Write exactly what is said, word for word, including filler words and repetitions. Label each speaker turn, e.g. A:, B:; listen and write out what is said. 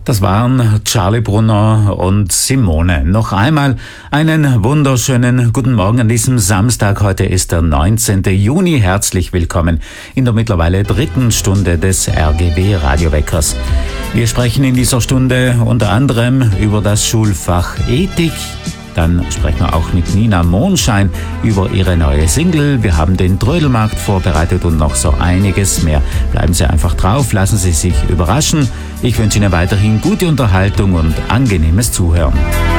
A: Das waren Charlie Brunner und Simone. Noch einmal einen wunderschönen guten Morgen an diesem Samstag. Heute ist der neunzehnten Juni. Herzlich willkommen in der mittlerweile dritten Stunde des R G W Radioweckers. Wir sprechen in dieser Stunde unter anderem über das Schulfach Ethik. Dann sprechen wir auch mit Nina Mondschein über ihre neue Single. Wir haben den Trödelmarkt vorbereitet und noch so einiges mehr. Bleiben Sie einfach drauf, lassen Sie sich überraschen. Ich wünsche Ihnen weiterhin gute Unterhaltung und angenehmes Zuhören.